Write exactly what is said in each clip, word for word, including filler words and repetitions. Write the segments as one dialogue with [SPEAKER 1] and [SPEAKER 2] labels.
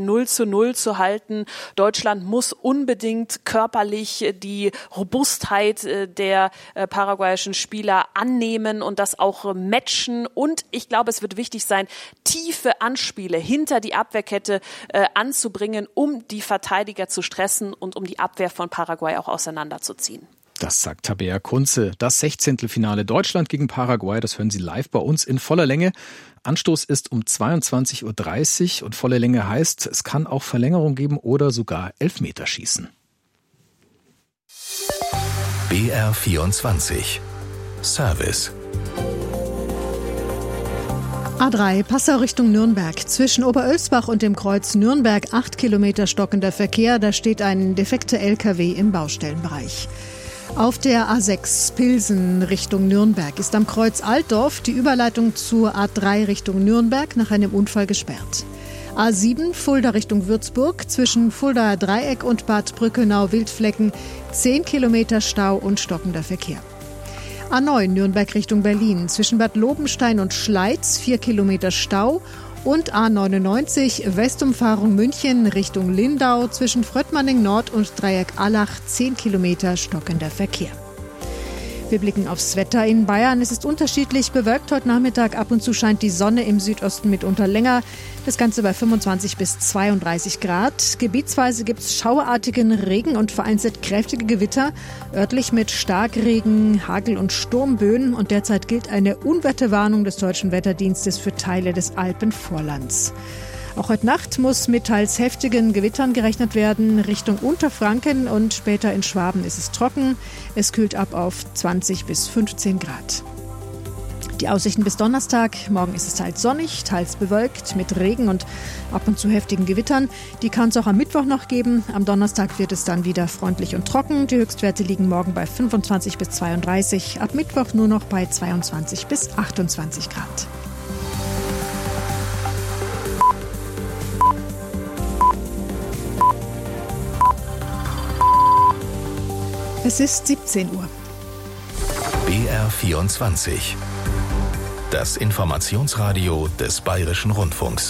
[SPEAKER 1] null zu null zu halten. Deutschland muss unbedingt körperlich die Robustheit der paraguayischen Spieler annehmen und das auch matchen. Und ich glaube, es wird wichtig sein, tiefe Anspiele hinter die Abwehrkette äh, anzubringen, um die Verteidiger zu stressen und um die Abwehr von Paraguay auch auseinanderzuziehen.
[SPEAKER 2] Das sagt Tabea Kunze. Das Sechzehntelfinale Deutschland gegen Paraguay, das hören Sie live bei uns in voller Länge. Anstoß ist um zweiundzwanzig Uhr dreißig und volle Länge heißt, es kann auch Verlängerung geben oder sogar Elfmeterschießen.
[SPEAKER 3] B R vierundzwanzig Service.
[SPEAKER 4] A drei, Passau Richtung Nürnberg. Zwischen Oberölsbach und dem Kreuz Nürnberg acht Kilometer stockender Verkehr. Da steht ein defekter L K W im Baustellenbereich. Auf der A sechs Pilsen Richtung Nürnberg ist am Kreuz Altdorf die Überleitung zur A drei Richtung Nürnberg nach einem Unfall gesperrt. A sieben Fulda Richtung Würzburg zwischen Fuldaer Dreieck und Bad Brückenau-Wildflecken zehn Kilometer Stau und stockender Verkehr. A neun Nürnberg Richtung Berlin zwischen Bad Lobenstein und Schleiz vier Kilometer Stau und A neunundneunzig Westumfahrung München Richtung Lindau zwischen Fröttmanning Nord und Dreieck Allach zehn Kilometer stockender Verkehr. Wir blicken aufs Wetter in Bayern. Es ist unterschiedlich bewölkt heute Nachmittag. Ab und zu scheint die Sonne, im Südosten mitunter länger. Das Ganze bei fünfundzwanzig bis zweiunddreißig Grad. Gebietsweise gibt es schauerartigen Regen und vereinzelt kräftige Gewitter. Örtlich mit Starkregen, Hagel und Sturmböen. Und derzeit gilt eine Unwetterwarnung des Deutschen Wetterdienstes für Teile des Alpenvorlands. Auch heute Nacht muss mit teils heftigen Gewittern gerechnet werden. Richtung Unterfranken und später in Schwaben ist es trocken. Es kühlt ab auf zwanzig bis fünfzehn Grad. Die Aussichten bis Donnerstag. Morgen ist es teils sonnig, teils bewölkt mit Regen und ab und zu heftigen Gewittern. Die kann es auch am Mittwoch noch geben. Am Donnerstag wird es dann wieder freundlich und trocken. Die Höchstwerte liegen morgen bei fünfundzwanzig bis zweiunddreißig. Ab Mittwoch nur noch bei zweiundzwanzig bis achtundzwanzig Grad. Es ist siebzehn Uhr.
[SPEAKER 3] B R vierundzwanzig. Das Informationsradio des Bayerischen Rundfunks.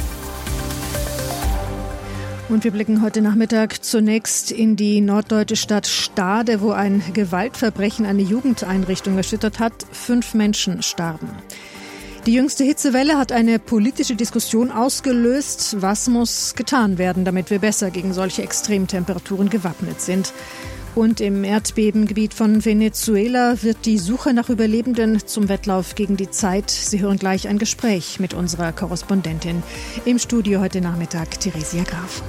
[SPEAKER 4] Und wir blicken heute Nachmittag zunächst in die norddeutsche Stadt Stade, wo ein Gewaltverbrechen eine Jugendeinrichtung erschüttert hat. Fünf Menschen starben. Die jüngste Hitzewelle hat eine politische Diskussion ausgelöst. Was muss getan werden, damit wir besser gegen solche Extremtemperaturen gewappnet sind? Und im Erdbebengebiet von Venezuela wird die Suche nach Überlebenden zum Wettlauf gegen die Zeit. Sie hören gleich ein Gespräch mit unserer Korrespondentin. Im Studio heute Nachmittag Theresia Graf.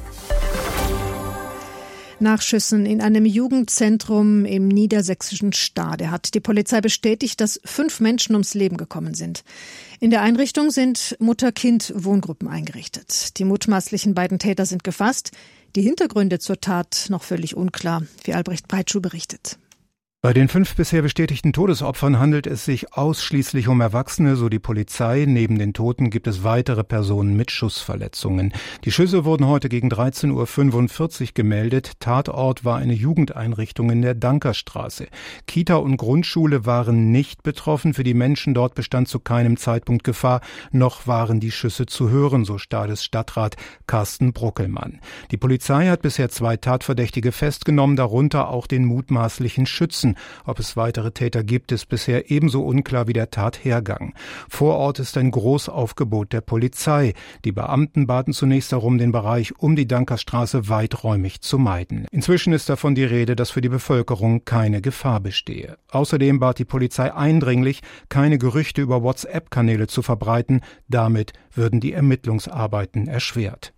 [SPEAKER 4] Nach Schüssen in einem Jugendzentrum im niedersächsischen Stade hat die Polizei bestätigt, dass fünf Menschen ums Leben gekommen sind. In der Einrichtung sind Mutter-Kind-Wohngruppen eingerichtet. Die mutmaßlichen beiden Täter sind gefasst. Die Hintergründe zur Tat noch völlig unklar, wie Albrecht Breitschuh berichtet.
[SPEAKER 5] Bei den fünf bisher bestätigten Todesopfern handelt es sich ausschließlich um Erwachsene, so die Polizei. Neben den Toten gibt es weitere Personen mit Schussverletzungen. Die Schüsse wurden heute gegen dreizehn Uhr fünfundvierzig gemeldet. Tatort war eine Jugendeinrichtung in der Dankerstraße. Kita und Grundschule waren nicht betroffen. Für die Menschen dort bestand zu keinem Zeitpunkt Gefahr, noch waren die Schüsse zu hören, so Stades Stadtrat Carsten Bruckelmann. Die Polizei hat bisher zwei Tatverdächtige festgenommen, darunter auch den mutmaßlichen Schützen. Ob es weitere Täter gibt, ist bisher ebenso unklar wie der Tathergang. Vor Ort ist ein Großaufgebot der Polizei. Die Beamten baten zunächst darum, den Bereich um die Dankerstraße weiträumig zu meiden. Inzwischen ist davon die Rede, dass für die Bevölkerung keine Gefahr bestehe. Außerdem bat die Polizei eindringlich, keine Gerüchte über WhatsApp-Kanäle zu verbreiten. Damit würden die Ermittlungsarbeiten erschwert.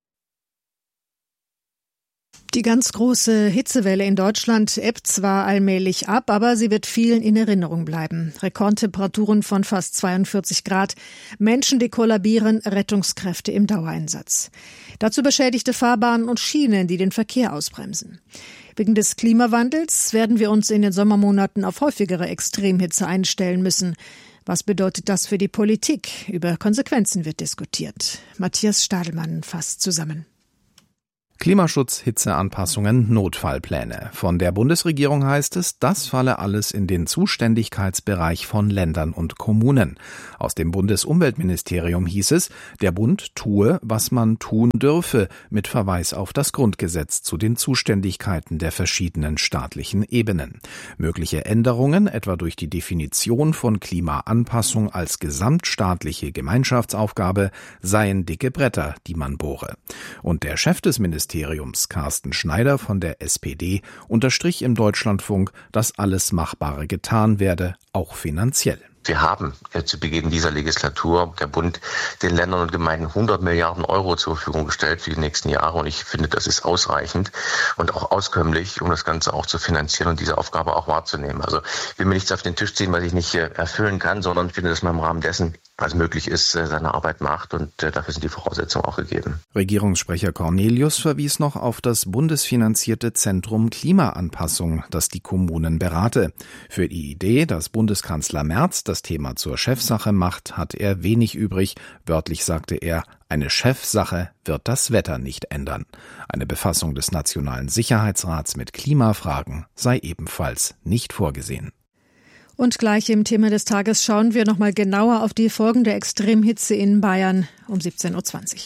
[SPEAKER 4] Die ganz große Hitzewelle in Deutschland ebbt zwar allmählich ab, aber sie wird vielen in Erinnerung bleiben. Rekordtemperaturen von fast zweiundvierzig Grad, Menschen, die kollabieren, Rettungskräfte im Dauereinsatz. Dazu beschädigte Fahrbahnen und Schienen, die den Verkehr ausbremsen. Wegen des Klimawandels werden wir uns in den Sommermonaten auf häufigere Extremhitze einstellen müssen. Was bedeutet das für die Politik? Über Konsequenzen wird diskutiert. Matthias Stadelmann fasst zusammen.
[SPEAKER 6] Klimaschutz, Hitzeanpassungen, Notfallpläne. Von der Bundesregierung heißt es, das falle alles in den Zuständigkeitsbereich von Ländern und Kommunen. Aus dem Bundesumweltministerium hieß es, der Bund tue, was man tun dürfe, mit Verweis auf das Grundgesetz zu den Zuständigkeiten der verschiedenen staatlichen Ebenen. Mögliche Änderungen, etwa durch die Definition von Klimaanpassung als gesamtstaatliche Gemeinschaftsaufgabe, seien dicke Bretter, die man bohre. Und der Chef des Ministeriums, Carsten Schneider von der S P D, unterstrich im Deutschlandfunk, dass alles Machbare getan werde, auch finanziell.
[SPEAKER 7] Wir haben äh, zu Beginn dieser Legislatur der Bund den Ländern und Gemeinden hundert Milliarden Euro zur Verfügung gestellt für die nächsten Jahre. Und ich finde, das ist ausreichend und auch auskömmlich, um das Ganze auch zu finanzieren und diese Aufgabe auch wahrzunehmen. Also ich will mir nichts auf den Tisch ziehen, was ich nicht äh, erfüllen kann, sondern finde, dass man im Rahmen dessen, was möglich ist, äh, seine Arbeit macht. Und äh, dafür sind die Voraussetzungen auch gegeben.
[SPEAKER 6] Regierungssprecher Cornelius verwies noch auf das bundesfinanzierte Zentrum Klimaanpassung, das die Kommunen berate. Für die Idee, dass Bundeskanzler Merz das Thema zur Chefsache macht, hat er wenig übrig. Wörtlich sagte er, eine Chefsache wird das Wetter nicht ändern. Eine Befassung des Nationalen Sicherheitsrats mit Klimafragen sei ebenfalls nicht vorgesehen.
[SPEAKER 4] Und gleich im Thema des Tages schauen wir nochmal genauer auf die Folgen der Extremhitze in Bayern um siebzehn Uhr zwanzig.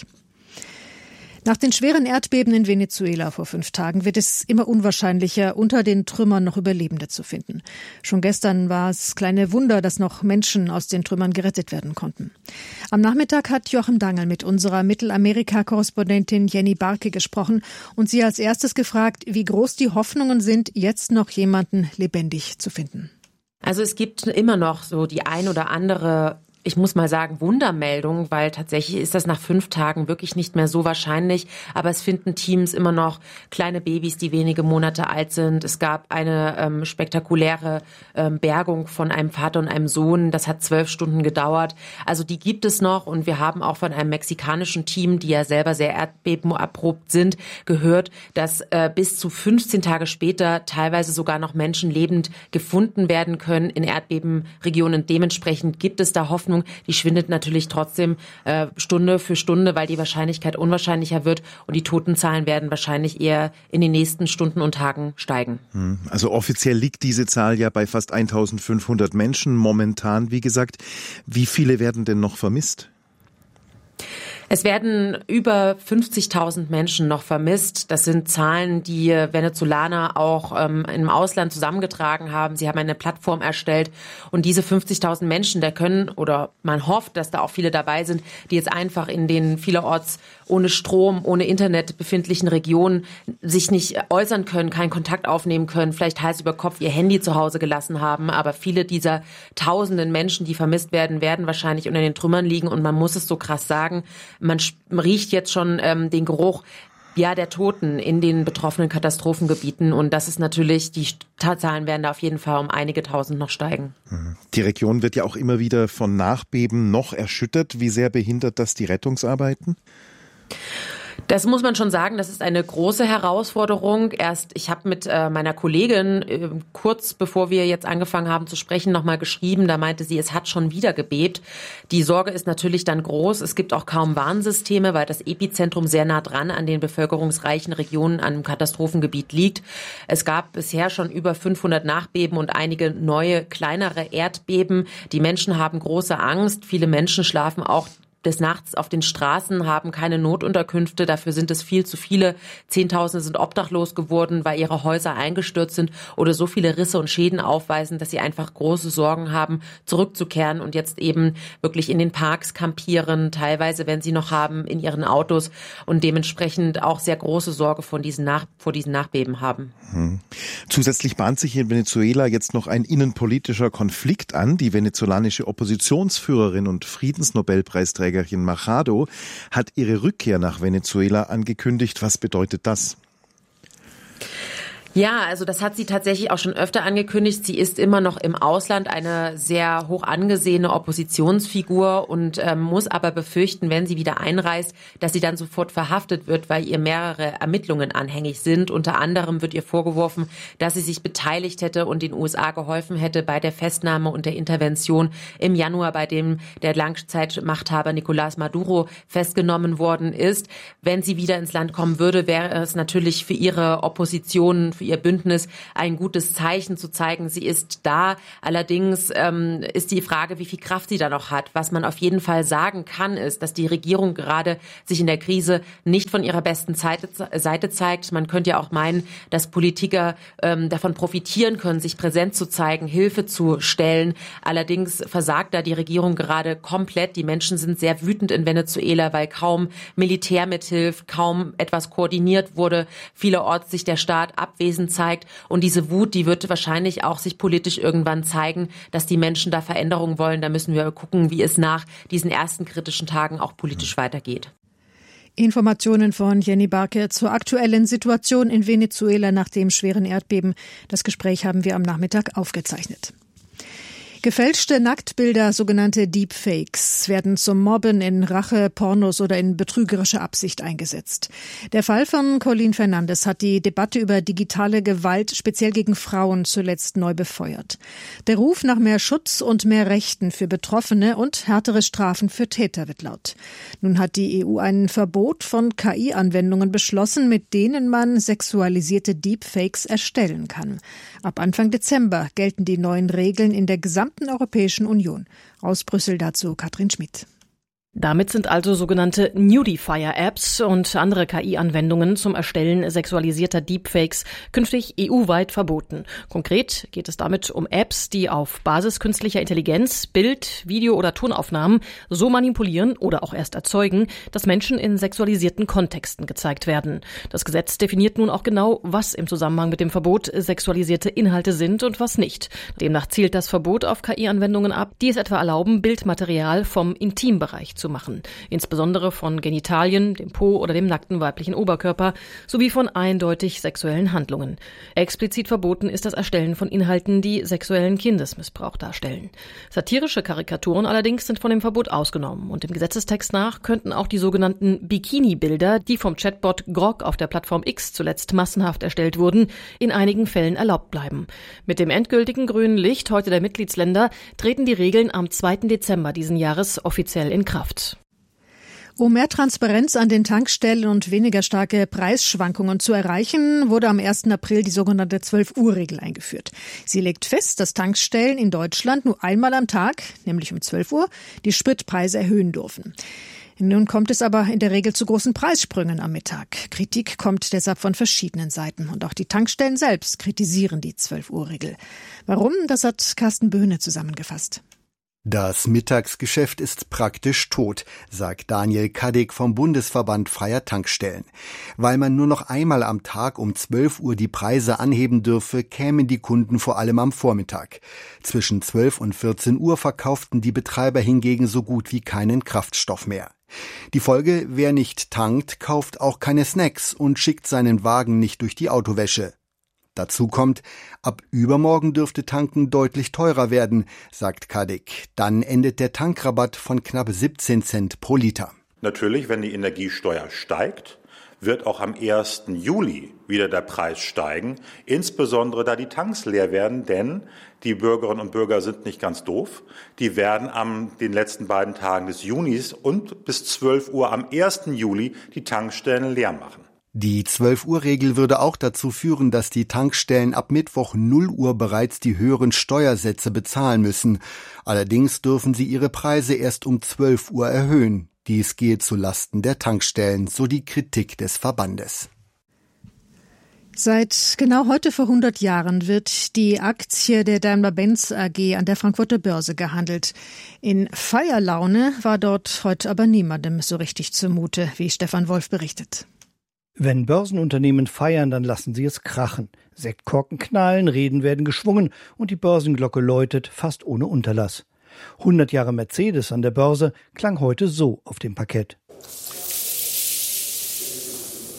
[SPEAKER 4] Nach den schweren Erdbeben in Venezuela vor fünf Tagen wird es immer unwahrscheinlicher, unter den Trümmern noch Überlebende zu finden. Schon gestern war es kleine Wunder, dass noch Menschen aus den Trümmern gerettet werden konnten. Am Nachmittag hat Joachim Dangel mit unserer Mittelamerika-Korrespondentin Jenny Barke gesprochen und sie als erstes gefragt, wie groß die Hoffnungen sind, jetzt noch jemanden lebendig zu finden.
[SPEAKER 8] Also es gibt immer noch so die ein oder andere, ich muss mal sagen, Wundermeldung, weil tatsächlich ist das nach fünf Tagen wirklich nicht mehr so wahrscheinlich. Aber es finden Teams immer noch kleine Babys, die wenige Monate alt sind. Es gab eine ähm, spektakuläre ähm, Bergung von einem Vater und einem Sohn. Das hat zwölf Stunden gedauert. Also die gibt es noch. Und wir haben auch von einem mexikanischen Team, die ja selber sehr erdbebenerprobt sind, gehört, dass äh, bis zu fünfzehn Tage später teilweise sogar noch Menschen lebend gefunden werden können in Erdbebenregionen. Dementsprechend gibt es da Hoffnung. Die schwindet natürlich trotzdem äh, Stunde für Stunde, weil die Wahrscheinlichkeit unwahrscheinlicher wird und die Totenzahlen werden wahrscheinlich eher in den nächsten Stunden und Tagen steigen.
[SPEAKER 9] Also offiziell liegt diese Zahl ja bei fast eintausendfünfhundert Menschen momentan, wie gesagt. Wie viele werden denn noch vermisst?
[SPEAKER 8] Es werden über fünfzigtausend Menschen noch vermisst. Das sind Zahlen, die Venezolaner auch ähm, im Ausland zusammengetragen haben. Sie haben eine Plattform erstellt und diese fünfzigtausend Menschen, da können, oder man hofft, dass da auch viele dabei sind, die jetzt einfach in den vielerorts ohne Strom, ohne Internet befindlichen Regionen sich nicht äußern können, keinen Kontakt aufnehmen können, vielleicht Hals über Kopf ihr Handy zu Hause gelassen haben. Aber viele dieser tausenden Menschen, die vermisst werden, werden wahrscheinlich unter den Trümmern liegen. Und man muss es so krass sagen, man riecht jetzt schon ähm, den Geruch ja, der Toten in den betroffenen Katastrophengebieten. Und das ist natürlich, die Zahlen werden da auf jeden Fall um einige tausend noch steigen.
[SPEAKER 9] Die Region wird ja auch immer wieder von Nachbeben noch erschüttert. Wie sehr behindert das die Rettungsarbeiten?
[SPEAKER 8] Das muss man schon sagen, das ist eine große Herausforderung. Erst, ich habe mit äh, meiner Kollegin äh, kurz bevor wir jetzt angefangen haben zu sprechen, nochmal geschrieben. Da meinte sie, es hat schon wieder gebebt. Die Sorge ist natürlich dann groß. Es gibt auch kaum Warnsysteme, weil das Epizentrum sehr nah dran an den bevölkerungsreichen Regionen am Katastrophengebiet liegt. Es gab bisher schon über fünfhundert Nachbeben und einige neue, kleinere Erdbeben. Die Menschen haben große Angst. Viele Menschen schlafen auch des Nachts auf den Straßen, haben keine Notunterkünfte. Dafür sind es viel zu viele. Zehntausende sind obdachlos geworden, weil ihre Häuser eingestürzt sind oder so viele Risse und Schäden aufweisen, dass sie einfach große Sorgen haben, zurückzukehren und jetzt eben wirklich in den Parks campieren, teilweise, wenn sie noch haben, in ihren Autos und dementsprechend auch sehr große Sorge von diesen Nach- vor diesen Nachbeben haben.
[SPEAKER 9] Hm. Zusätzlich bahnt sich in Venezuela jetzt noch ein innenpolitischer Konflikt an. Die venezolanische Oppositionsführerin und Friedensnobelpreisträgerin Machado hat ihre Rückkehr nach Venezuela angekündigt. Was bedeutet das?
[SPEAKER 8] Ja, also das hat sie tatsächlich auch schon öfter angekündigt. Sie ist immer noch im Ausland eine sehr hoch angesehene Oppositionsfigur und ähm, muss aber befürchten, wenn sie wieder einreist, dass sie dann sofort verhaftet wird, weil ihr mehrere Ermittlungen anhängig sind. Unter anderem wird ihr vorgeworfen, dass sie sich beteiligt hätte und den U S A geholfen hätte bei der Festnahme und der Intervention im Januar, bei dem der Langzeitmachthaber Nicolás Maduro festgenommen worden ist. Wenn sie wieder ins Land kommen würde, wäre es natürlich für ihre Opposition, für ihr Bündnis ein gutes Zeichen zu zeigen, sie ist da. Allerdings ähm, ist die Frage, wie viel Kraft sie da noch hat. Was man auf jeden Fall sagen kann, ist, dass die Regierung gerade sich in der Krise nicht von ihrer besten Seite, Seite zeigt. Man könnte ja auch meinen, dass Politiker ähm, davon profitieren können, sich präsent zu zeigen, Hilfe zu stellen. Allerdings versagt da die Regierung gerade komplett. Die Menschen sind sehr wütend in Venezuela, weil kaum Militär mithilft, kaum etwas koordiniert wurde, vielerorts sich der Staat abwesend zeigt. Und diese Wut, die wird wahrscheinlich auch sich politisch irgendwann zeigen, dass die Menschen da Veränderungen wollen. Da müssen wir gucken, wie es nach diesen ersten kritischen Tagen auch politisch weitergeht.
[SPEAKER 4] Informationen von Jenny Barke zur aktuellen Situation in Venezuela nach dem schweren Erdbeben. Das Gespräch haben wir am Nachmittag aufgezeichnet. Gefälschte Nacktbilder, sogenannte Deepfakes, werden zum Mobben in Rache, Pornos oder in betrügerischer Absicht eingesetzt. Der Fall von Colleen Fernandes hat die Debatte über digitale Gewalt speziell gegen Frauen zuletzt neu befeuert. Der Ruf nach mehr Schutz und mehr Rechten für Betroffene und härtere Strafen für Täter wird laut. Nun hat die E U ein Verbot von K I-Anwendungen beschlossen, mit denen man sexualisierte Deepfakes erstellen kann. Ab Anfang Dezember gelten die neuen Regeln in der gesamten Europäischen Union. Aus Brüssel dazu Katrin Schmidt.
[SPEAKER 10] Damit sind also sogenannte Nudifier-Apps und andere K I-Anwendungen zum Erstellen sexualisierter Deepfakes künftig E U-weit verboten. Konkret geht es damit um Apps, die auf Basis künstlicher Intelligenz Bild-, Video- oder Tonaufnahmen so manipulieren oder auch erst erzeugen, dass Menschen in sexualisierten Kontexten gezeigt werden. Das Gesetz definiert nun auch genau, was im Zusammenhang mit dem Verbot sexualisierte Inhalte sind und was nicht. Demnach zielt das Verbot auf K I-Anwendungen ab, die es etwa erlauben, Bildmaterial vom Intimbereich zu machen, insbesondere von Genitalien, dem Po oder dem nackten weiblichen Oberkörper sowie von eindeutig sexuellen Handlungen. Explizit verboten ist das Erstellen von Inhalten, die sexuellen Kindesmissbrauch darstellen. Satirische Karikaturen allerdings sind von dem Verbot ausgenommen und dem Gesetzestext nach könnten auch die sogenannten Bikini-Bilder, die vom Chatbot Grok auf der Plattform X zuletzt massenhaft erstellt wurden, in einigen Fällen erlaubt bleiben. Mit dem endgültigen grünen Licht heute der Mitgliedsländer treten die Regeln am zweiten Dezember diesen Jahres offiziell in Kraft.
[SPEAKER 4] Um mehr Transparenz an den Tankstellen und weniger starke Preisschwankungen zu erreichen, wurde am ersten April die sogenannte zwölf-Uhr-Regel eingeführt. Sie legt fest, dass Tankstellen in Deutschland nur einmal am Tag, nämlich um zwölf Uhr, die Spritpreise erhöhen dürfen. Nun kommt es aber in der Regel zu großen Preissprüngen am Mittag. Kritik kommt deshalb von verschiedenen Seiten. Und auch die Tankstellen selbst kritisieren die zwölf-Uhr-Regel. Warum? Das hat Carsten Böhne zusammengefasst.
[SPEAKER 11] Das Mittagsgeschäft ist praktisch tot, sagt Daniel Kadek vom Bundesverband Freier Tankstellen. Weil man nur noch einmal am Tag um zwölf Uhr die Preise anheben dürfe, kämen die Kunden vor allem am Vormittag. Zwischen zwölf und vierzehn Uhr verkauften die Betreiber hingegen so gut wie keinen Kraftstoff mehr. Die Folge: Wer nicht tankt, kauft auch keine Snacks und schickt seinen Wagen nicht durch die Autowäsche. Dazu kommt, ab übermorgen dürfte Tanken deutlich teurer werden, sagt Kadek. Dann endet der Tankrabatt von knapp siebzehn Cent pro Liter.
[SPEAKER 12] Natürlich, wenn die Energiesteuer steigt, wird auch am ersten Juli wieder der Preis steigen, insbesondere da die Tanks leer werden, denn die Bürgerinnen und Bürger sind nicht ganz doof. Die werden am den letzten beiden Tagen des Junis und bis zwölf Uhr am ersten Juli die Tankstellen leer machen.
[SPEAKER 11] Die zwölf-Uhr-Regel würde auch dazu führen, dass die Tankstellen ab Mittwoch null Uhr bereits die höheren Steuersätze bezahlen müssen. Allerdings dürfen sie ihre Preise erst um zwölf Uhr erhöhen. Dies gehe zu Lasten der Tankstellen, so die Kritik des Verbandes.
[SPEAKER 4] Seit genau heute vor hundert Jahren wird die Aktie der Daimler-Benz A G an der Frankfurter Börse gehandelt. In Feierlaune war dort heute aber niemandem so richtig zumute, wie Stefan Wolf berichtet.
[SPEAKER 13] Wenn Börsenunternehmen feiern, dann lassen sie es krachen. Sektkorken knallen, Reden werden geschwungen und die Börsenglocke läutet fast ohne Unterlass. hundert Jahre Mercedes an der Börse klang heute so auf dem Parkett.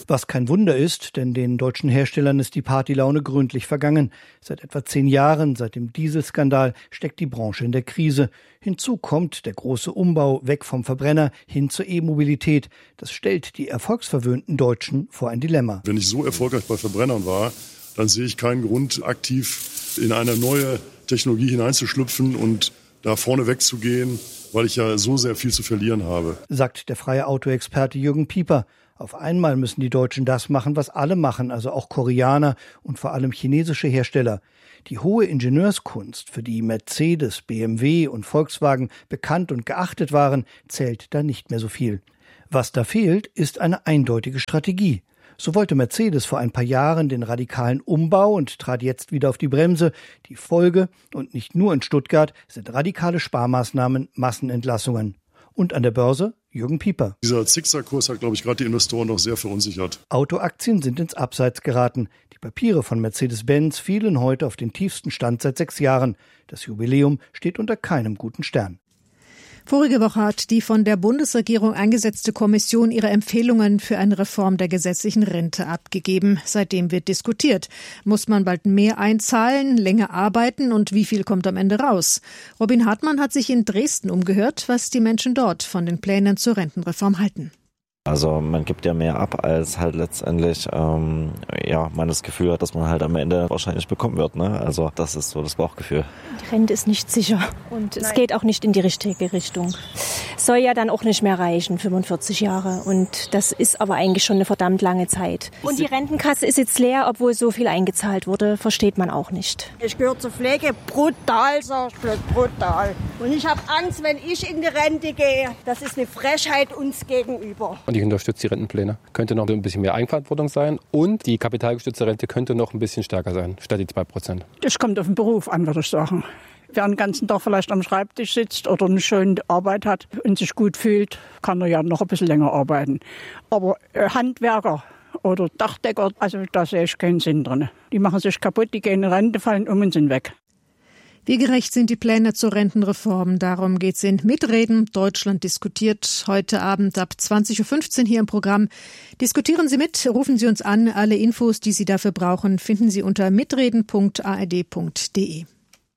[SPEAKER 13] Was kein Wunder ist, denn den deutschen Herstellern ist die Partylaune gründlich vergangen. Seit etwa zehn Jahren, seit dem Dieselskandal, steckt die Branche in der Krise. Hinzu kommt der große Umbau weg vom Verbrenner hin zur E-Mobilität. Das stellt die erfolgsverwöhnten Deutschen vor ein Dilemma.
[SPEAKER 14] Wenn ich so erfolgreich bei Verbrennern war, dann sehe ich keinen Grund, aktiv in eine neue Technologie hineinzuschlüpfen und da vorne wegzugehen, weil ich ja so sehr viel zu verlieren habe.
[SPEAKER 13] Sagt der freie Autoexperte Jürgen Pieper. Auf einmal müssen die Deutschen das machen, was alle machen, also auch Koreaner und vor allem chinesische Hersteller. Die hohe Ingenieurskunst, für die Mercedes, B M W und Volkswagen bekannt und geachtet waren, zählt da nicht mehr so viel. Was da fehlt, ist eine eindeutige Strategie. So wollte Mercedes vor ein paar Jahren den radikalen Umbau und trat jetzt wieder auf die Bremse. Die Folge, und nicht nur in Stuttgart, sind radikale Sparmaßnahmen, Massenentlassungen. Und an der Börse Jürgen Pieper.
[SPEAKER 14] Dieser Zickzackkurs hat, glaube ich, gerade die Investoren noch sehr verunsichert.
[SPEAKER 13] Autoaktien sind ins Abseits geraten. Die Papiere von Mercedes-Benz fielen heute auf den tiefsten Stand seit sechs Jahren. Das Jubiläum steht unter keinem guten Stern.
[SPEAKER 4] Vorige Woche hat die von der Bundesregierung eingesetzte Kommission ihre Empfehlungen für eine Reform der gesetzlichen Rente abgegeben. Seitdem wird diskutiert. Muss man bald mehr einzahlen, länger arbeiten und wie viel kommt am Ende raus? Robin Hartmann hat sich in Dresden umgehört, was die Menschen dort von den Plänen zur Rentenreform halten.
[SPEAKER 15] Also man gibt ja mehr ab, als halt letztendlich ähm, ja, man das Gefühl hat, dass man halt am Ende wahrscheinlich bekommen wird. Ne? Also das ist so das Bauchgefühl.
[SPEAKER 16] Die Rente ist nicht sicher und es Nein. geht auch nicht in die richtige Richtung. Soll ja dann auch nicht mehr reichen, fünfundvierzig Jahre. Und das ist aber eigentlich schon eine verdammt lange Zeit. Und die Rentenkasse ist jetzt leer, obwohl so viel eingezahlt wurde, versteht man auch nicht.
[SPEAKER 17] Ich gehöre zur Pflege, brutal, sag ich, brutal. Und ich habe Angst, wenn ich in die Rente gehe. Das ist eine Frechheit uns gegenüber.
[SPEAKER 18] Und ich unterstütze die Rentenpläne. Könnte noch ein bisschen mehr Eigenverantwortung sein und die kapitalgestützte Rente könnte noch ein bisschen stärker sein, statt die zwei Prozent.
[SPEAKER 19] Das kommt auf den Beruf an, würde ich sagen. Wer den ganzen Tag vielleicht am Schreibtisch sitzt oder eine schöne Arbeit hat und sich gut fühlt, kann er ja noch ein bisschen länger arbeiten. Aber Handwerker oder Dachdecker, also da sehe ich keinen Sinn drin. Die machen sich kaputt, die gehen in Rente, fallen um und sind weg.
[SPEAKER 4] Wie gerecht sind die Pläne zur Rentenreform? Darum geht's in Mitreden. Deutschland diskutiert heute Abend ab zwanzig Uhr fünfzehn hier im Programm. Diskutieren Sie mit, rufen Sie uns an. Alle Infos, die Sie dafür brauchen, finden Sie unter mitreden punkt a r d punkt d e.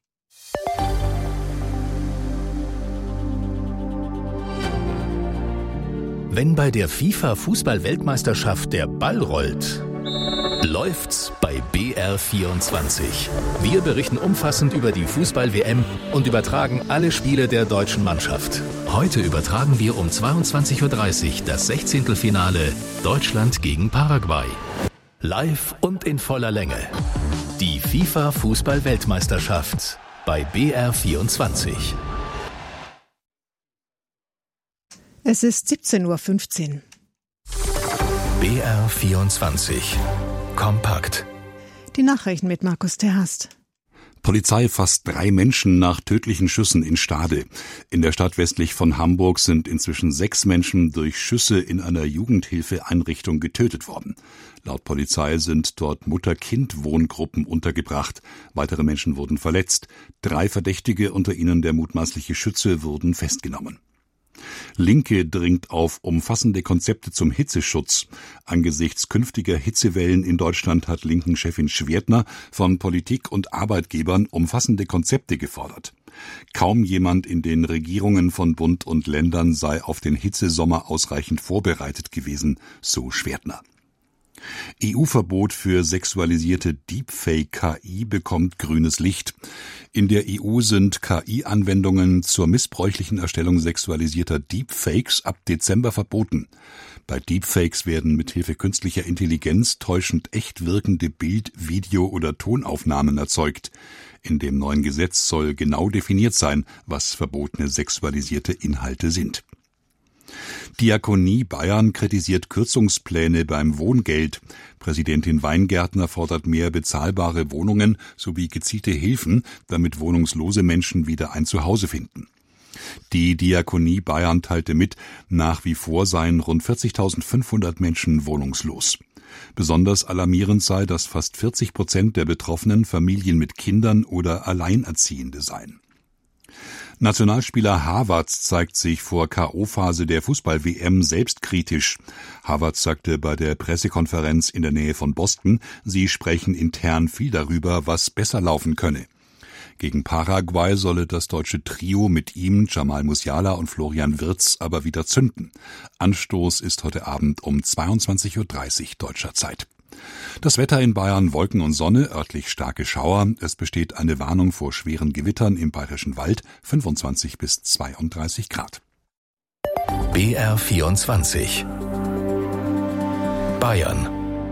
[SPEAKER 3] Wenn bei der FIFA-Fußball-Weltmeisterschaft der Ball rollt, läuft's bei B R vierundzwanzig. Wir berichten umfassend über die Fußball-W M und übertragen alle Spiele der deutschen Mannschaft. Heute übertragen wir um zweiundzwanzig Uhr dreißig das Sechzehntelfinale Deutschland gegen Paraguay. Live und in voller Länge. Die FIFA-Fußball-Weltmeisterschaft bei B R vierundzwanzig.
[SPEAKER 4] Es ist siebzehn Uhr fünfzehn.
[SPEAKER 3] B R vierundzwanzig. Kompakt.
[SPEAKER 4] Die Nachrichten mit Markus Terhast.
[SPEAKER 20] Polizei fasst drei Menschen nach tödlichen Schüssen in Stade. In der Stadt westlich von Hamburg sind inzwischen sechs Menschen durch Schüsse in einer Jugendhilfeeinrichtung getötet worden. Laut Polizei sind dort Mutter-Kind-Wohngruppen untergebracht. Weitere Menschen wurden verletzt. Drei Verdächtige, unter ihnen der mutmaßliche Schütze, wurden festgenommen. Linke dringt auf umfassende Konzepte zum Hitzeschutz. Angesichts künftiger Hitzewellen in Deutschland hat Linken-Chefin Schwertner von Politik und Arbeitgebern umfassende Konzepte gefordert. Kaum jemand in den Regierungen von Bund und Ländern sei auf den Hitzesommer ausreichend vorbereitet gewesen, so Schwertner. E U-Verbot für sexualisierte Deepfake-K I bekommt grünes Licht. In der E U sind K I-Anwendungen zur missbräuchlichen Erstellung sexualisierter Deepfakes ab Dezember verboten. Bei Deepfakes werden mithilfe künstlicher Intelligenz täuschend echt wirkende Bild-, Video- oder Tonaufnahmen erzeugt. In dem neuen Gesetz soll genau definiert sein, was verbotene sexualisierte Inhalte sind. Diakonie Bayern kritisiert Kürzungspläne beim Wohngeld. Präsidentin Weingärtner fordert mehr bezahlbare Wohnungen sowie gezielte Hilfen, damit wohnungslose Menschen wieder ein Zuhause finden. Die Diakonie Bayern teilte mit, nach wie vor seien rund vierzigtausendfünfhundert Menschen wohnungslos. Besonders alarmierend sei, dass fast vierzig Prozent der Betroffenen Familien mit Kindern oder Alleinerziehende seien. Nationalspieler Havertz zeigt sich vor K O-Phase der Fußball-W M selbstkritisch. Havertz sagte bei der Pressekonferenz in der Nähe von Boston, sie sprechen intern viel darüber, was besser laufen könne. Gegen Paraguay solle das deutsche Trio mit ihm, Jamal Musiala und Florian Wirtz, aber wieder zünden. Anstoß ist heute Abend um zweiundzwanzig Uhr dreißig deutscher Zeit. Das Wetter in Bayern: Wolken und Sonne, örtlich starke Schauer. Es besteht eine Warnung vor schweren Gewittern im Bayerischen Wald, fünfundzwanzig bis zweiunddreißig Grad.
[SPEAKER 3] B R vierundzwanzig Bayern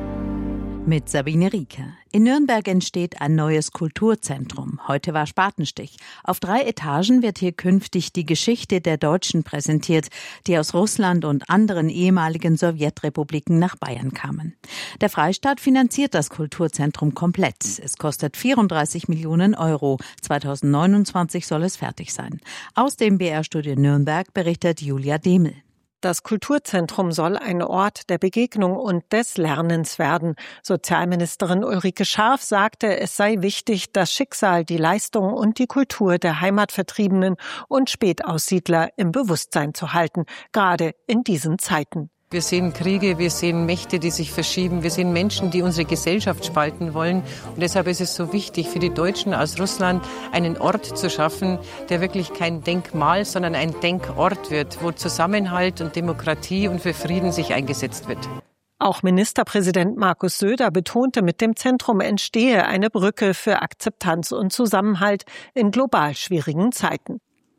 [SPEAKER 21] mit Sabine Rieker. In Nürnberg entsteht ein neues Kulturzentrum. Heute war Spatenstich. Auf drei Etagen wird hier künftig die Geschichte der Deutschen präsentiert, die aus Russland und anderen ehemaligen Sowjetrepubliken nach Bayern kamen. Der Freistaat finanziert das Kulturzentrum komplett. Es kostet vierunddreißig Millionen Euro. zweitausendneunundzwanzig soll es fertig sein. Aus dem B R-Studio Nürnberg berichtet Julia Demel.
[SPEAKER 22] Das Kulturzentrum soll ein Ort der Begegnung und des Lernens werden. Sozialministerin Ulrike Scharf sagte, es sei wichtig, das Schicksal, die Leistung und die Kultur der Heimatvertriebenen und Spätaussiedler im Bewusstsein zu halten, gerade in diesen Zeiten.
[SPEAKER 23] Wir sehen Kriege, wir sehen Mächte, die sich verschieben, wir sehen Menschen, die unsere Gesellschaft spalten wollen. Und deshalb ist es so wichtig für die Deutschen aus Russland, einen Ort zu schaffen, der wirklich kein Denkmal, sondern ein Denkort wird, wo Zusammenhalt und Demokratie und für Frieden sich eingesetzt wird.
[SPEAKER 22] Auch Ministerpräsident Markus Söder betonte, mit dem Zentrum entstehe eine Brücke für Akzeptanz und Zusammenhalt in global schwierigen Zeiten.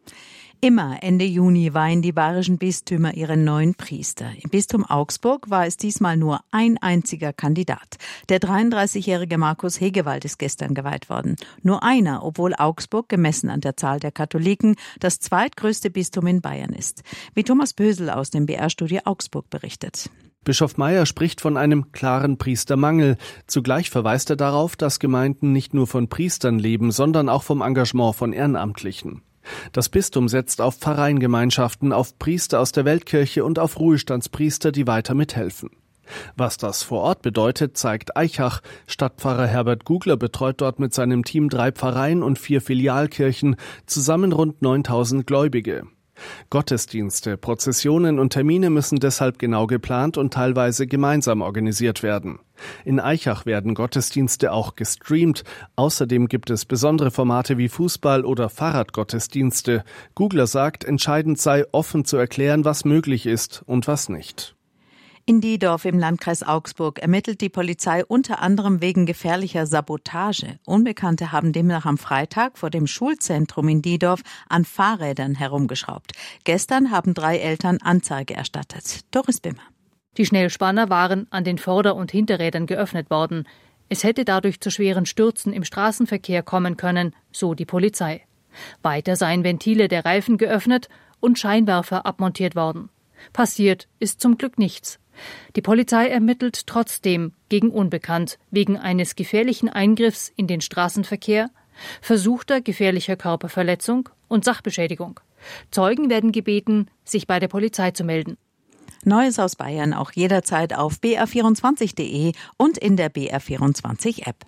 [SPEAKER 21] Immer Ende Juni weihen die bayerischen Bistümer ihre neuen Priester. Im Bistum Augsburg war es diesmal nur ein einziger Kandidat. Der dreiunddreißigjährige Markus Hegewald ist gestern geweiht worden. Nur einer, obwohl Augsburg, gemessen an der Zahl der Katholiken, das zweitgrößte Bistum in Bayern ist. Wie Thomas Bösel aus dem B R-Studio Augsburg berichtet.
[SPEAKER 24] Bischof Meyer spricht von einem klaren Priestermangel. Zugleich verweist er darauf, dass Gemeinden nicht nur von Priestern leben, sondern auch vom Engagement von Ehrenamtlichen. Das Bistum setzt auf Pfarreiengemeinschaften, auf Priester aus der Weltkirche und auf Ruhestandspriester, die weiter mithelfen. Was das vor Ort bedeutet, zeigt Aichach. Stadtpfarrer Herbert Gugler betreut dort mit seinem Team drei Pfarreien und vier Filialkirchen, zusammen rund neuntausend Gläubige. Gottesdienste, Prozessionen und Termine müssen deshalb genau geplant und teilweise gemeinsam organisiert werden. In Aichach werden Gottesdienste auch gestreamt. Außerdem gibt es besondere Formate wie Fußball- oder Fahrradgottesdienste. Gugler sagt, entscheidend sei, offen zu erklären, was möglich ist und was nicht.
[SPEAKER 21] In Diedorf im Landkreis Augsburg ermittelt die Polizei unter anderem wegen gefährlicher Sabotage. Unbekannte haben demnach am Freitag vor dem Schulzentrum in Diedorf an Fahrrädern herumgeschraubt. Gestern haben drei Eltern Anzeige erstattet. Doris Bimmer.
[SPEAKER 25] Die Schnellspanner waren an den Vorder- und Hinterrädern geöffnet worden. Es hätte dadurch zu schweren Stürzen im Straßenverkehr kommen können, so die Polizei. Weiter seien Ventile der Reifen geöffnet und Scheinwerfer abmontiert worden. Passiert ist zum Glück nichts. Die Polizei ermittelt trotzdem gegen Unbekannt wegen eines gefährlichen Eingriffs in den Straßenverkehr, versuchter gefährlicher Körperverletzung und Sachbeschädigung. Zeugen werden gebeten, sich bei der Polizei zu melden.
[SPEAKER 21] Neues aus Bayern auch jederzeit auf b r vierundzwanzig punkt de und in der B R vierundzwanzig App.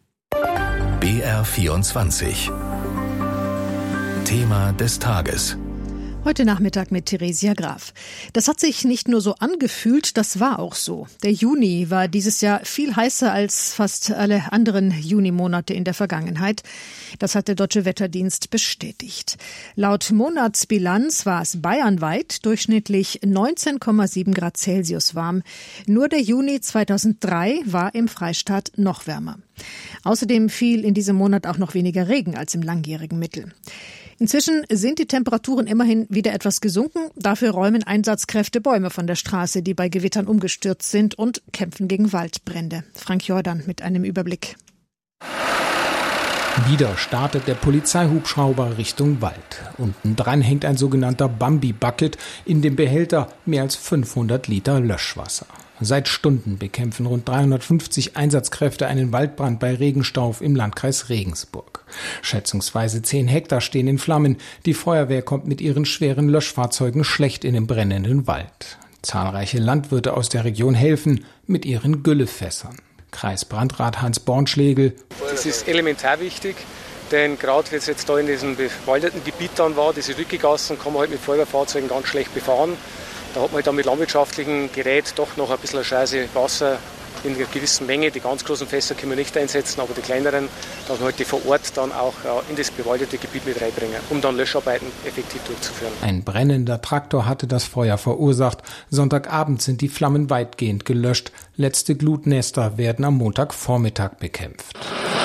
[SPEAKER 3] B R vierundzwanzig Thema des Tages.
[SPEAKER 4] Heute Nachmittag mit Theresia Graf. Das hat sich nicht nur so angefühlt, das war auch so. Der Juni war dieses Jahr viel heißer als fast alle anderen Junimonate in der Vergangenheit. Das hat der Deutsche Wetterdienst bestätigt. Laut Monatsbilanz war es bayernweit durchschnittlich neunzehn Komma sieben Grad Celsius warm. Nur der Juni zweitausenddrei war im Freistaat noch wärmer. Außerdem fiel in diesem Monat auch noch weniger Regen als im langjährigen Mittel. Inzwischen sind die Temperaturen immerhin wieder etwas gesunken. Dafür räumen Einsatzkräfte Bäume von der Straße, die bei Gewittern umgestürzt sind, und kämpfen gegen Waldbrände. Frank Jordan mit einem Überblick.
[SPEAKER 26] Wieder startet der Polizeihubschrauber Richtung Wald. Unten dran hängt ein sogenannter Bambi-Bucket, in dem Behälter mehr als fünfhundert Liter Löschwasser. Seit Stunden bekämpfen rund dreihundertfünfzig Einsatzkräfte einen Waldbrand bei Regenstauf im Landkreis Regensburg. Schätzungsweise zehn Hektar stehen in Flammen. Die Feuerwehr kommt mit ihren schweren Löschfahrzeugen schlecht in den brennenden Wald. Zahlreiche Landwirte aus der Region helfen mit ihren Güllefässern. Kreisbrandrat Hans Bornschlegel.
[SPEAKER 27] Es ist elementar wichtig,
[SPEAKER 1] Denn gerade wenn es jetzt da in diesem bewaldeten Gebiet dann war, diese Rückegassen, kann man halt mit Feuerwehrfahrzeugen ganz schlecht befahren. Da hat man halt dann mit landwirtschaftlichem Gerät doch noch ein bisschen Scheiße Wasser in einer gewissen Menge. Die ganz großen Fässer können wir nicht einsetzen, aber die kleineren, dass wir halt die vor Ort dann auch in das bewaldete Gebiet mit reinbringen, um dann Löscharbeiten effektiv durchzuführen.
[SPEAKER 26] Ein brennender Traktor hatte das Feuer verursacht. Sonntagabend sind die Flammen weitgehend gelöscht. Letzte Glutnester werden am Montagvormittag bekämpft.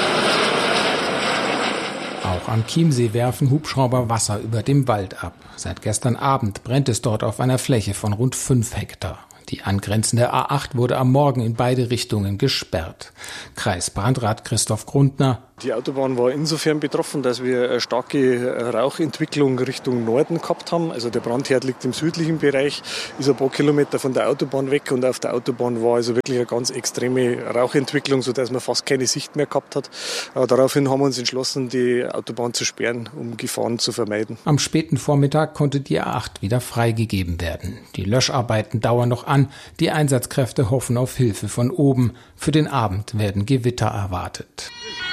[SPEAKER 26] Auch am Chiemsee werfen Hubschrauber Wasser über dem Wald ab. Seit gestern Abend brennt es dort auf einer Fläche von rund fünf Hektar. Die angrenzende A acht wurde am Morgen in beide Richtungen gesperrt. Kreisbrandrat Christoph Grundner.
[SPEAKER 2] Die Autobahn war insofern betroffen, dass wir eine starke Rauchentwicklung Richtung Norden gehabt haben. Also der Brandherd liegt im südlichen Bereich, ist ein paar Kilometer von der Autobahn weg und auf der Autobahn war also wirklich eine ganz extreme Rauchentwicklung, sodass man fast keine Sicht mehr gehabt hat. Aber daraufhin haben wir uns entschlossen, die Autobahn zu sperren, um Gefahren zu vermeiden.
[SPEAKER 26] Am späten Vormittag konnte die A acht wieder freigegeben werden. Die Löscharbeiten dauern noch an. Die Einsatzkräfte hoffen auf Hilfe von oben. Für den Abend werden Gewitter erwartet.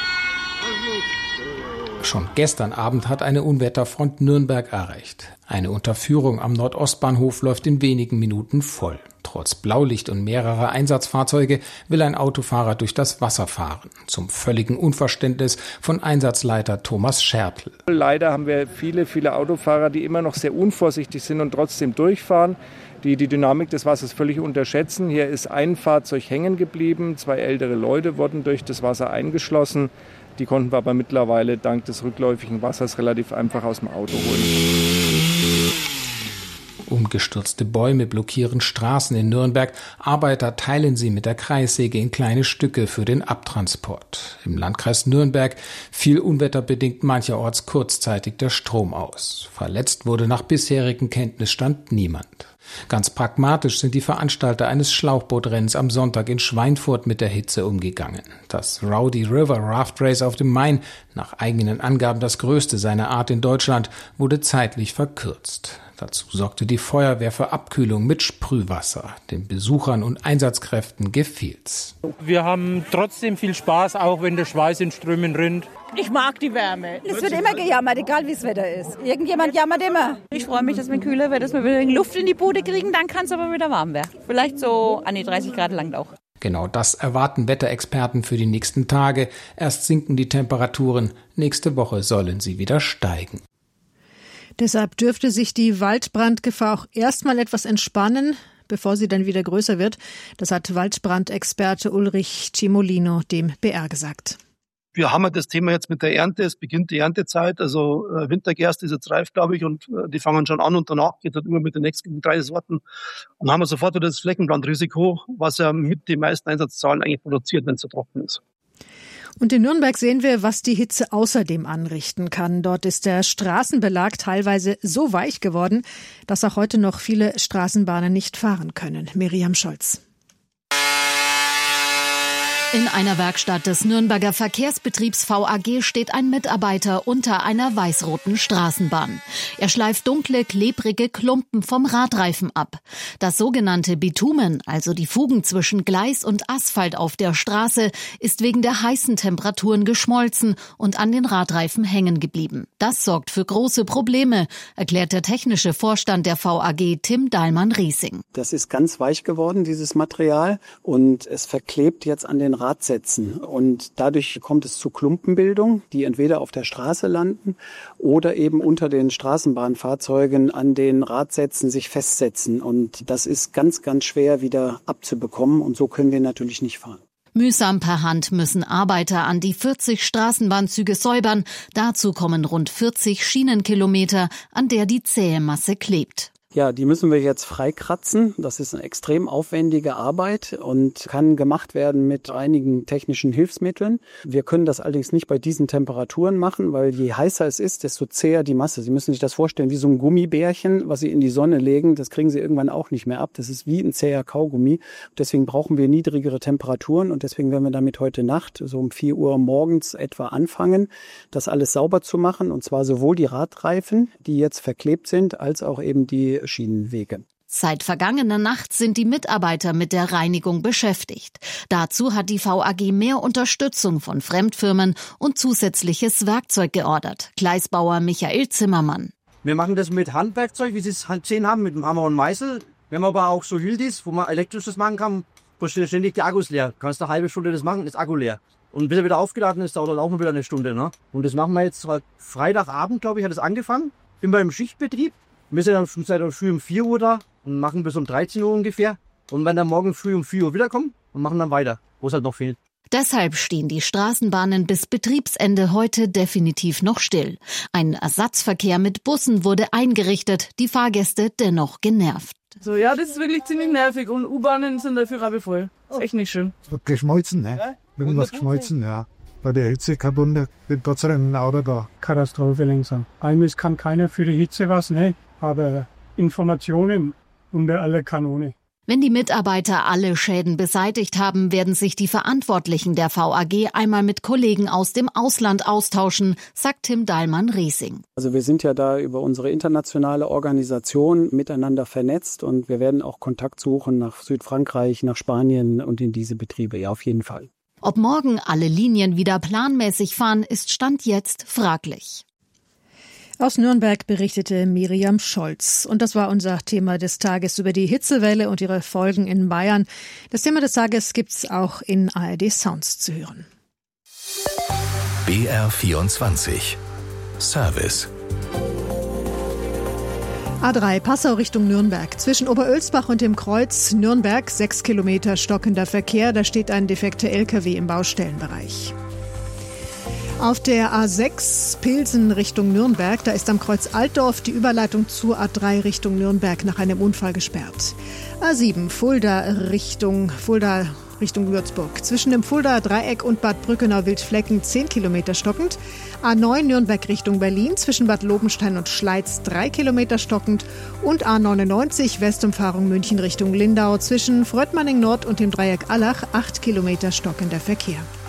[SPEAKER 26] Schon gestern Abend hat eine Unwetterfront Nürnberg erreicht. Eine Unterführung am Nordostbahnhof läuft in wenigen Minuten voll. Trotz Blaulicht und mehrerer Einsatzfahrzeuge will ein Autofahrer durch das Wasser fahren. Zum völligen Unverständnis von Einsatzleiter Thomas Schertl.
[SPEAKER 5] Leider haben wir viele, viele Autofahrer, die immer noch sehr unvorsichtig sind und trotzdem durchfahren, die die Dynamik des Wassers völlig unterschätzen. Hier ist ein Fahrzeug hängen geblieben, zwei ältere Leute wurden durch das Wasser eingeschlossen. Die konnten wir aber mittlerweile dank des rückläufigen Wassers relativ einfach aus dem Auto holen.
[SPEAKER 26] Umgestürzte Bäume blockieren Straßen in Nürnberg. Arbeiter teilen sie mit der Kreissäge in kleine Stücke für den Abtransport. Im Landkreis Nürnberg fiel unwetterbedingt mancherorts kurzzeitig der Strom aus. Verletzt wurde nach bisherigem Kenntnisstand niemand. Ganz pragmatisch sind die Veranstalter eines Schlauchbootrennens am Sonntag in Schweinfurt mit der Hitze umgegangen. Das Rowdy River Raft Race auf dem Main, nach eigenen Angaben das größte seiner Art in Deutschland, wurde zeitlich verkürzt. Dazu sorgte die Feuerwehr für Abkühlung mit Sprühwasser. Den Besuchern und Einsatzkräften gefiel's.
[SPEAKER 6] Wir haben trotzdem viel Spaß, auch wenn der Schweiß in Strömen rinnt.
[SPEAKER 7] Ich mag die Wärme.
[SPEAKER 9] Es wird immer gejammert, egal wie das Wetter ist. Irgendjemand jammert immer.
[SPEAKER 7] Ich freue mich, dass wir kühler wird, dass wir wieder Luft in die Bude kriegen, dann kann es aber wieder warm werden. Vielleicht so an die dreißig Grad langt auch.
[SPEAKER 26] Genau das erwarten Wetterexperten für die nächsten Tage. Erst sinken die Temperaturen, nächste Woche sollen sie wieder steigen.
[SPEAKER 4] Deshalb dürfte sich die Waldbrandgefahr auch erstmal etwas entspannen, bevor sie dann wieder größer wird. Das hat Waldbrandexperte Ulrich Cimolino dem B R gesagt.
[SPEAKER 27] Wir haben das Thema jetzt mit der Ernte. Es beginnt die Erntezeit. Also äh, Wintergerste ist jetzt reif, glaube ich, und äh, die fangen schon an. Und danach geht es immer mit den nächsten drei Sorten. Und haben wir sofort wieder das Fleckenbrandrisiko, was ja mit den meisten Einsatzzahlen eigentlich produziert, wenn es so trocken ist.
[SPEAKER 4] Und in Nürnberg sehen wir, was die Hitze außerdem anrichten kann. Dort ist der Straßenbelag teilweise so weich geworden, dass auch heute noch viele Straßenbahnen nicht fahren können. Miriam Scholz.
[SPEAKER 28] In einer Werkstatt des Nürnberger Verkehrsbetriebs V A G steht ein Mitarbeiter unter einer weiß-roten Straßenbahn. Er schleift dunkle, klebrige Klumpen vom Radreifen ab. Das sogenannte Bitumen, also die Fugen zwischen Gleis und Asphalt auf der Straße, ist wegen der heißen Temperaturen geschmolzen und an den Radreifen hängen geblieben. Das sorgt für große Probleme, erklärt der technische Vorstand der V A G Tim Dahlmann-Riesing.
[SPEAKER 29] Das ist ganz weich geworden, dieses Material, und es verklebt jetzt an den Radsätzen. Und dadurch kommt es zu Klumpenbildung, die entweder auf der Straße landen oder eben unter den Straßenbahnfahrzeugen an den Radsätzen sich festsetzen. Und das ist ganz, ganz schwer wieder abzubekommen. Und so können wir natürlich nicht fahren.
[SPEAKER 28] Mühsam per Hand müssen Arbeiter an die vierzig Straßenbahnzüge säubern. Dazu kommen rund vierzig Schienenkilometer, an der die zähe Masse klebt.
[SPEAKER 29] Ja, die müssen wir jetzt freikratzen. Das ist eine extrem aufwendige Arbeit und kann gemacht werden mit einigen technischen Hilfsmitteln. Wir können das allerdings nicht bei diesen Temperaturen machen, weil je heißer es ist, desto zäher die Masse. Sie müssen sich das vorstellen wie so ein Gummibärchen, was Sie in die Sonne legen. Das kriegen Sie irgendwann auch nicht mehr ab. Das ist wie ein zäher Kaugummi. Deswegen brauchen wir niedrigere Temperaturen und deswegen werden wir damit heute Nacht so um vier Uhr morgens etwa anfangen, das alles sauber zu machen. Und zwar sowohl die Radreifen, die jetzt verklebt sind, als auch eben die Schienenwege.
[SPEAKER 28] Seit vergangener Nacht sind die Mitarbeiter mit der Reinigung beschäftigt. Dazu hat die V A G mehr Unterstützung von Fremdfirmen und zusätzliches Werkzeug geordert. Gleisbauer Michael Zimmermann.
[SPEAKER 8] Wir machen das mit Handwerkzeug, wie Sie es gesehen haben, mit dem Hammer und Meißel. Wir haben aber auch so Hildis, wo man elektrisches machen kann, wo ständig die Akkus leer. Du kannst eine halbe Stunde das machen, ist Akku leer. Und bis er wieder aufgeladen ist, dauert dann auch noch wieder eine Stunde. Ne? Und das machen wir jetzt halt Freitagabend, glaube ich, hat es angefangen. Bin beim Schichtbetrieb. Wir sind dann seit früh um vier Uhr da und machen bis um dreizehn Uhr ungefähr. Und werden dann morgen früh um vier Uhr wiederkommen und machen dann weiter, wo es halt noch fehlt.
[SPEAKER 28] Deshalb stehen die Straßenbahnen bis Betriebsende heute definitiv noch still. Ein Ersatzverkehr mit Bussen wurde eingerichtet, die Fahrgäste dennoch genervt.
[SPEAKER 10] So, ja, das ist wirklich ziemlich nervig und U-Bahnen sind dafür rappelvoll. Ist echt nicht schön.
[SPEAKER 11] Geschmolzen, ne? Irgendwas geschmolzen, ja. Bei der Hitze kein Wunder, bin Gott sei Dank ein Auto da.
[SPEAKER 12] Katastrophe langsam. Eigentlich kann keiner für die Hitze was, ne? Aber Informationen unter aller Kanone.
[SPEAKER 28] Wenn die Mitarbeiter alle Schäden beseitigt haben, werden sich die Verantwortlichen der V A G einmal mit Kollegen aus dem Ausland austauschen, sagt Tim Dahlmann-Riesing.
[SPEAKER 29] Also wir sind ja da über unsere internationale Organisation miteinander vernetzt und wir werden auch Kontakt suchen nach Südfrankreich, nach Spanien und in diese Betriebe, ja auf jeden Fall.
[SPEAKER 28] Ob morgen alle Linien wieder planmäßig fahren, ist Stand jetzt fraglich.
[SPEAKER 4] Aus Nürnberg berichtete Miriam Scholz. Und das war unser Thema des Tages über die Hitzewelle und ihre Folgen in Bayern. Das Thema des Tages gibt's auch in A R D Sounds zu hören.
[SPEAKER 3] B R vierundzwanzig Service.
[SPEAKER 4] A drei Passau Richtung Nürnberg. Zwischen Oberölsbach und dem Kreuz Nürnberg sechs Kilometer stockender Verkehr. Da steht ein defekter L K W im Baustellenbereich. Auf der A sechs Pilsen Richtung Nürnberg, da ist am Kreuz Altdorf die Überleitung zur A drei Richtung Nürnberg nach einem Unfall gesperrt. A sieben Fulda Richtung Fulda Richtung Würzburg. Zwischen dem Fuldaer Dreieck und Bad Brückenau-Wildflecken zehn Kilometer stockend. A neun Nürnberg Richtung Berlin zwischen Bad Lobenstein und Schleiz drei Kilometer stockend. Und A neunundneunzig Westumfahrung München Richtung Lindau zwischen Fröttmanning Nord und dem Dreieck Allach acht Kilometer stockender Verkehr.